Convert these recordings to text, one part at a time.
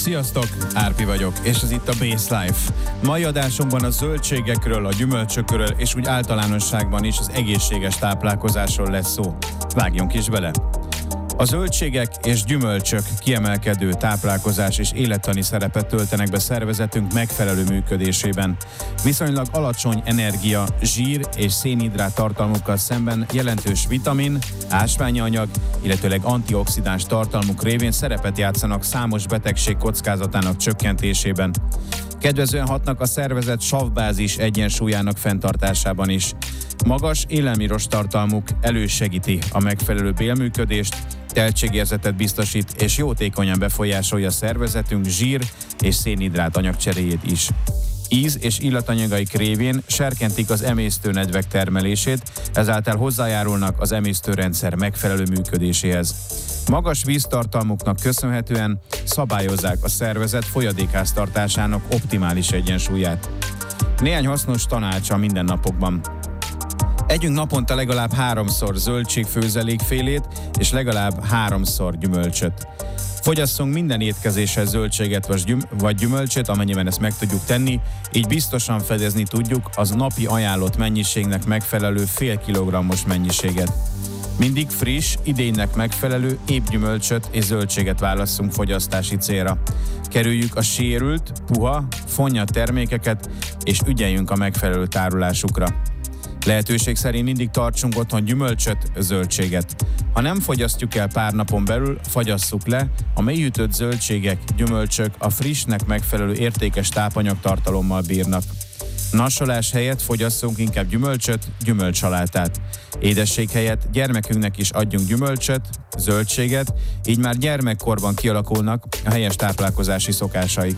Sziasztok, Árpi vagyok, és ez itt a Base Life. Mai adásunkban a zöldségekről, a gyümölcsökről, és úgy általánosságban is az egészséges táplálkozásról lesz szó. Vágjunk is bele! A zöldségek és gyümölcsök kiemelkedő táplálkozás és élettani szerepet töltenek be szervezetünk megfelelő működésében. Viszonylag alacsony energia, zsír és szénhidrát tartalmukkal szemben jelentős vitamin, ásványi anyag, illetőleg antioxidáns tartalmuk révén szerepet játszanak számos betegség kockázatának csökkentésében. Kedvezően hatnak a szervezet savbázis egyensúlyának fenntartásában is. Magas élelmiszer tartalmuk elősegíti a megfelelő bélműködést, teltségérzetet biztosít és jótékonyan befolyásolja a szervezetünk zsír és szénhidrát anyagcseréjét is. Íz- és illatanyagaik révén serkentik az emésztőnedvek termelését, ezáltal hozzájárulnak az emésztőrendszer megfelelő működéséhez. Magas víztartalmuknak köszönhetően szabályozzák a szervezet folyadékháztartásának optimális egyensúlyát. Néhány hasznos tanács a mindennapokban. Együnk naponta legalább 3-szor zöldségfőzelékfélét és legalább 3-szor gyümölcsöt. Fogyasszunk minden étkezéshez zöldséget vagy gyümölcsöt, amennyiben ezt meg tudjuk tenni, így biztosan fedezni tudjuk az napi ajánlott mennyiségnek megfelelő fél kilogrammos mennyiséget. Mindig friss, idénynek megfelelő épp gyümölcsöt és zöldséget válasszunk fogyasztási célra. Kerüljük a sérült, puha, fonnyat termékeket és ügyeljünk a megfelelő tárolásukra. Lehetőség szerint mindig tartsunk otthon gyümölcsöt, zöldséget. Ha nem fogyasztjuk el pár napon belül, fagyasszuk le, a mélyütött zöldségek, gyümölcsök a frissnek megfelelő értékes tápanyagtartalommal bírnak. Nassolás helyett fogyasszunk inkább gyümölcsöt, gyümölcsalátát. Édesség helyett gyermekünknek is adjunk gyümölcsöt, zöldséget, így már gyermekkorban kialakulnak a helyes táplálkozási szokásaik.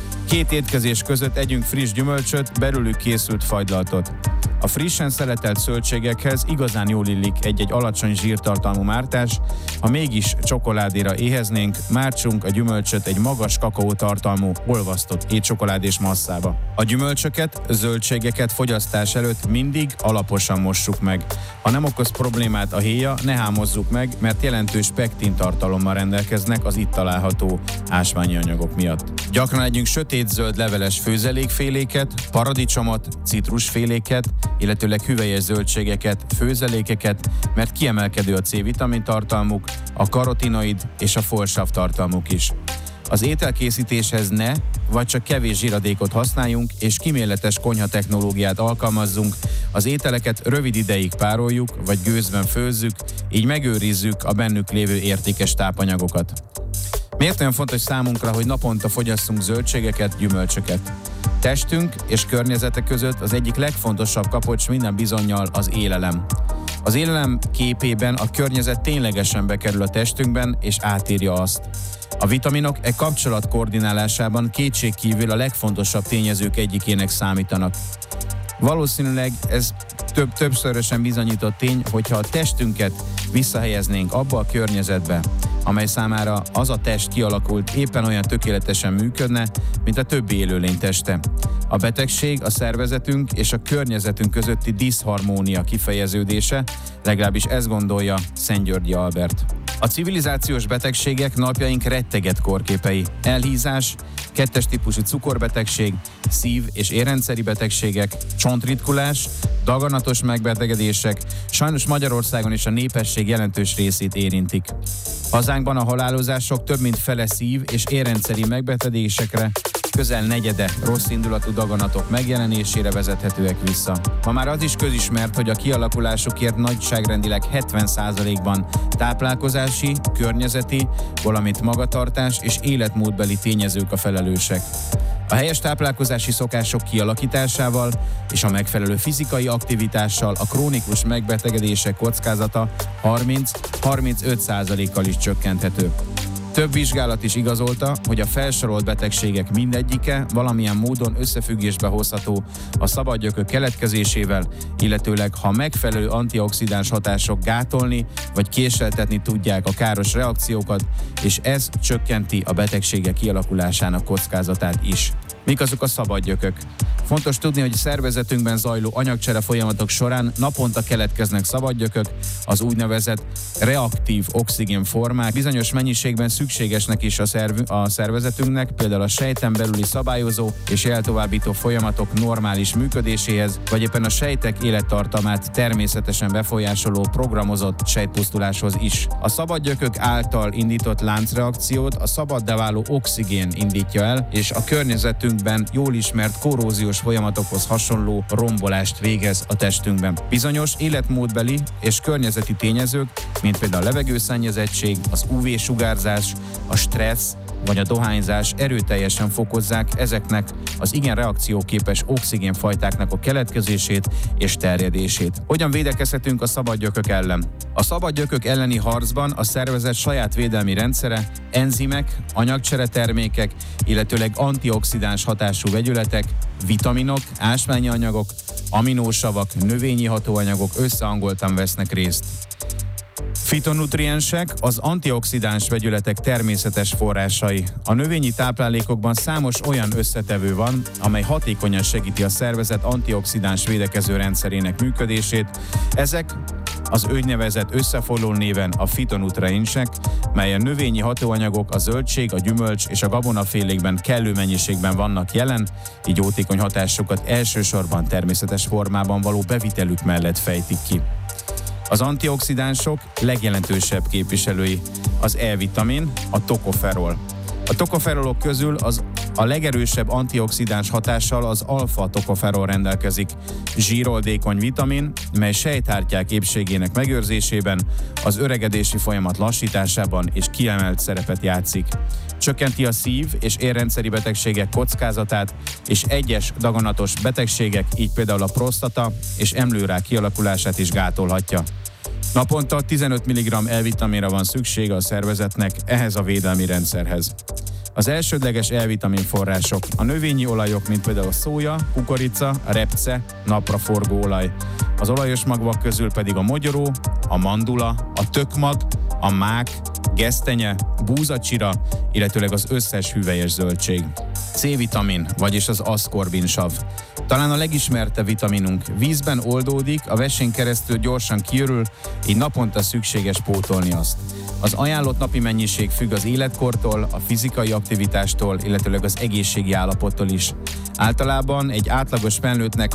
2 étkezés között együnk friss gyümölcsöt, belőlük készült fagylaltot. A frissen szeletelt zöldségekhez igazán jól illik egy-egy alacsony zsírtartalmú mártás, ha mégis csokoládéra éheznénk, mártsunk a gyümölcsöt egy magas kakaótartalmú, olvasztott étcsokoládés masszába. A gyümölcsöket, zöldségeket fogyasztás előtt mindig alaposan mossuk meg. Ha nem okoz problémát a héja, ne hámozzuk meg, mert jelentős pektin tartalommal rendelkeznek az itt található ásványi anyagok miatt. Gyakran együnk sötétzöld leveles főzelékféléket, paradicsomot, citrusféléket, illetőleg hüvelyes zöldségeket, főzelékeket, mert kiemelkedő a C-vitamin tartalmuk, a karotinoid és a folsav tartalmuk is. Az ételkészítéshez ne, vagy csak kevés zsíradékot használjunk, és kíméletes konyha technológiát alkalmazzunk, az ételeket rövid ideig pároljuk, vagy gőzben főzzük, így megőrizzük a bennük lévő értékes tápanyagokat. Miért olyan fontos számunkra, hogy naponta fogyasszunk zöldségeket, gyümölcsöket? Testünk és környezete között az egyik legfontosabb kapocs minden bizonnyal az élelem. Az élelem képében a környezet ténylegesen bekerül a testünkben és átírja azt. A vitaminok kapcsolat koordinálásában kétségkívül a legfontosabb tényezők egyikének számítanak. Valószínűleg ez többszörösen bizonyított tény, hogyha a testünket visszahelyeznénk abba a környezetbe, amely számára az a test kialakult, éppen olyan tökéletesen működne, mint a többi élőlény teste. A betegség a szervezetünk és a környezetünk közötti diszharmónia kifejeződése, legalábbis ezt gondolja Szent-Györgyi Albert. A civilizációs betegségek napjaink retteget kórképei. Elhízás, 2-es típusú cukorbetegség, szív- és érrendszeri betegségek, csontritkulás, daganatos megbetegedések, sajnos Magyarországon is a népesség jelentős részét érintik. Hazánkban a halálozások több mint fele szív- és érrendszeri megbetegedésekre, közel negyede rosszindulatú daganatok megjelenésére vezethetőek vissza. Ma már az is közismert, hogy a kialakulásukért nagyságrendileg 70%-ban táplálkozási, környezeti, valamint magatartás és életmódbeli tényezők a felelősek. A helyes táplálkozási szokások kialakításával és a megfelelő fizikai aktivitással a krónikus megbetegedések kockázata 30-35%-kal is csökkenthető. Több vizsgálat is igazolta, hogy a felsorolt betegségek mindegyike valamilyen módon összefüggésbe hozható a szabadgyökök keletkezésével, illetőleg ha megfelelő antioxidáns hatások gátolni vagy késleltetni tudják a káros reakciókat, és ez csökkenti a betegségek kialakulásának kockázatát is. Mik azok a szabadgyökök? Fontos tudni, hogy szervezetünkben zajló anyagcsere folyamatok során naponta keletkeznek szabadgyökök, az úgynevezett reaktív oxigénformák. Bizonyos mennyiségben szükségesnek is a szervezetünknek, például a sejten belüli szabályozó és jeltovábbító folyamatok normális működéséhez, vagy éppen a sejtek élettartamát természetesen befolyásoló programozott sejtpusztuláshoz is. A szabadgyökök által indított láncreakciót a szabaddá váló oxigén indítja el, és a környezetünkben jól ismert korróziós folyamatokhoz hasonló rombolást végez a testünkben. Bizonyos életmódbeli és környezeti tényezők, mint például a levegőszennyezettség, az UV-sugárzás, a stressz vagy a dohányzás erőteljesen fokozzák ezeknek az igen reakcióképes oxigénfajtáknak a keletkezését és terjedését. Hogyan védekezhetünk a szabadgyökök ellen? A szabadgyökök elleni harcban a szervezet saját védelmi rendszere, enzimek, anyagcseretermékek, illetőleg antioxidáns hatású vegyületek, vitaminok, ásványi anyagok, aminósavak, növényi hatóanyagok összehangoltan vesznek részt. Fitonutriensek az antioxidáns vegyületek természetes forrásai. A növényi táplálékokban számos olyan összetevő van, amely hatékonyan segíti a szervezet antioxidáns védekező rendszerének működését. Ezek az úgynevezett összefogló néven a fitonutriensek, mely a növényi hatóanyagok, a zöldség, a gyümölcs és a gabonafélékben kellő mennyiségben vannak jelen, így jótékony hatásukat elsősorban természetes formában való bevitelük mellett fejtik ki. Az antioxidánsok legjelentősebb képviselői az E-vitamin, a tokoferol. A tokoferolok közül a legerősebb antioxidáns hatással az alfa-tokoferol rendelkezik. Zsíroldékony vitamin, mely sejthártyák épségének megőrzésében, az öregedési folyamat lassításában és kiemelt szerepet játszik. Csökkenti a szív- és érrendszeri betegségek kockázatát, és egyes daganatos betegségek, így például a prostata és emlőrák kialakulását is gátolhatja. Naponta 15 mg E-vitaminra van szüksége a szervezetnek ehhez a védelmi rendszerhez. Az elsődleges E-vitamin források a növényi olajok, mint például a szója, kukorica, a repce, napraforgó olaj. Az olajos magvak közül pedig a mogyoró, a mandula, a tökmag, a mák, gesztenye, búzacsira, illetőleg az összes hüvelyes zöldség. C-vitamin, vagyis az aszkorbinsav. Talán a legismertebb vitaminunk. Vízben oldódik, a vesén keresztül gyorsan kiürül, így naponta szükséges pótolni azt. Az ajánlott napi mennyiség függ az életkortól, a fizikai aktivitástól, illetőleg az egészségi állapottól is. Általában egy átlagos felnőttnek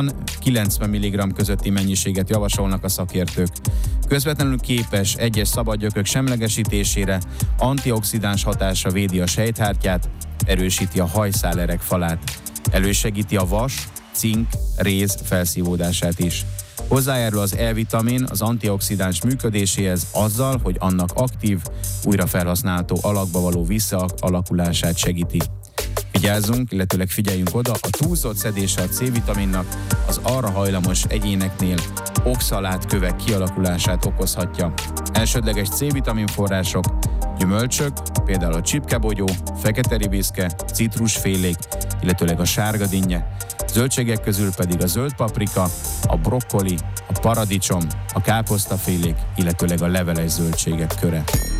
60-90 mg közötti mennyiséget javasolnak a szakértők. Közvetlenül képes egyes szabadgyökök semlegesítésére, antioxidáns hatásra védi a sejthártyát, erősíti a hajszálerek falát, elősegíti a vas, cink, réz felszívódását is. Hozzájárul az E-vitamin az antioxidáns működéséhez azzal, hogy annak aktív, újra felhasználható alakba való visszaalakulását segíti. Vigyázzunk, illetőleg figyeljünk oda, a túlzott szedése a C-vitaminnak az arra hajlamos egyéneknél oxalátkövek kialakulását okozhatja. Elsődleges C-vitamin források, gyümölcsök, például a csipkebogyó, fekete ribiszke, citrusfélék, illetőleg a sárga dinnye, zöldségek közül pedig a zöld paprika, a brokkoli, a paradicsom, a káposztafélék, illetőleg a leveles zöldségek köre.